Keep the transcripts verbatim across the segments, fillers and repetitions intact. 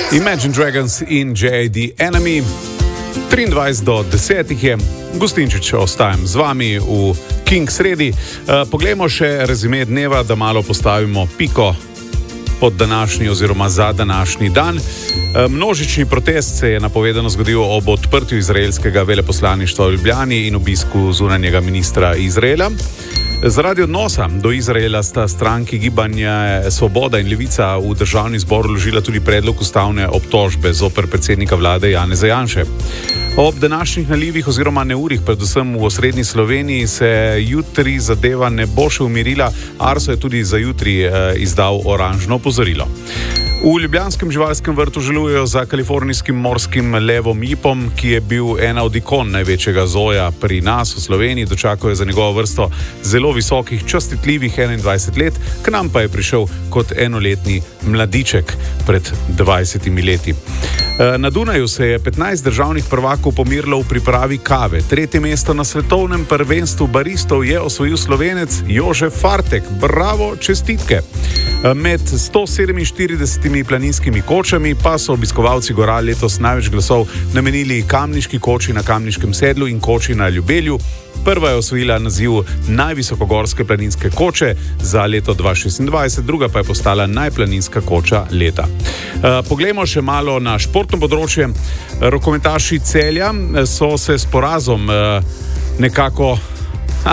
Imagine Dragons in J D Enemy. triindvajset do deset je, Gustinčič, ostajam z vami v King sredi. Uh, poglejmo še rezime dneva, da malo postavimo piko pod današnji oziroma za današnji dan. Uh, množični protest se je napovedano zgodil ob odprtju izraelskega veleposlaništva v Ljubljani in obisku zunanjega ministra Izraela. Zaradi odnosa do Izraela sta stranki Gibanja Svoboda in Levica v državni zbor vložila tudi predlog ustavne obtožbe zoper predsednika vlade Janeza Janše. Ob današnjih nalivih oziroma neurih, predvsem v osrednji Sloveniji, se jutri zadeva ne bo še umirila. Arso je tudi za jutri eh, izdal oranžno opozorilo. V ljubljanskem živalskem vrtu žalujejo za kalifornijskim morskim levom Jipom, ki je bil ena od ikon največjega zoja pri nas v Sloveniji. Dočakal je za njegovo vrsto zelo visokih, častitljivih enaindvajset let, k nam pa je prišel kot enoletni mladiček pred dvajsetimi leti. Na Dunaju se je petnajst državnih prvakov pomerilo v pripravi kave. Tretje mesto na svetovnem prvenstvu baristov je osvojil Slovenec Jožef Fartek. Bravo, čestitke! Med sto sedeminštiridesetimi planinskimi kočami pa so obiskovalci gora letos največ glasov namenili kamniški koči na Kamniškem sedlu in koči na Ljubelju. Prva je osvojila naziv najvisokogorske planinske koče za leto dva tisoč šestindvajset, druga pa je postala najplaninska koča leta. E, poglejmo še malo na športno področje. Rokometaši Celja so se s porazom e, nekako, ha,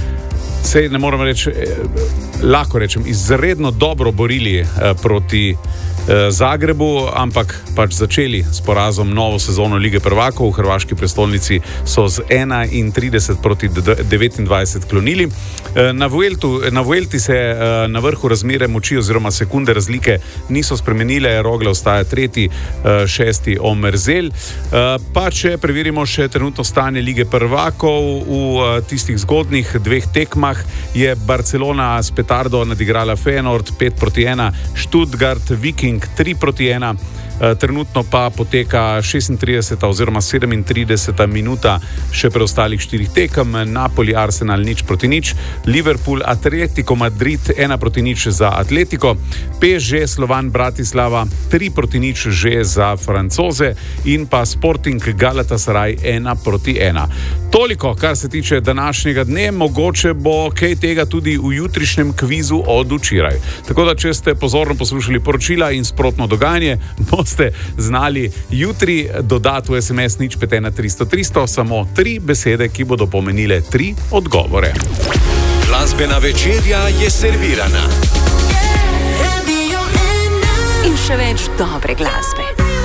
sej ne moram reči, e, lahko rečem, izredno dobro borili e, proti Zagrebu, ampak pač začeli s porazom novo sezono Lige prvakov. V hrvaški prestolnici so z enaintrideset proti devetindvajset klonili. Na Vueltu, na Vuelti se na vrhu razmere moči oziroma sekunde razlike niso spremenile. Rogle ostaja tretji, šesti Omerzel. Pa če preverimo še trenutno stanje Lige prvakov, v tistih zgodnih dveh tekmah je Barcelona s petardo nadigrala Feyenoord pet proti ena, Stuttgart Viking tri proti ena, trenutno pa poteka šestintrideseta oziroma sedemintrideseta minuta še preostalih štirih tekem. Napoli, Arsenal nič proti nič, Liverpool, Atletico Madrid ena proti nič za Atletico, P S G Slovan Bratislava tri proti nič že za Francoze in pa Sporting Galatasaray ena proti ena. Toliko, kar se tiče današnjega dne, mogoče bo kaj tega tudi v jutrišnjem kvizu od včeraj. Tako da, če ste pozorno poslušali poročila in sprotno dogajanje, boste znali jutri dodati v S M S nič pet ena tristo tristo samo tri besede, ki bodo pomenile tri odgovore. Glasbena večerja je servirana. In še več dobre glasbe.